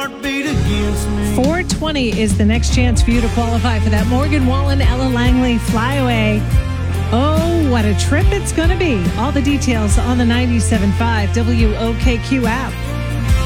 heartbeat against me. 420 is the next chance for you to qualify for that Morgan Wallen, Ella Langley flyaway. Oh, what a trip it's going to be. All the details on the 97.5 WOKQ app.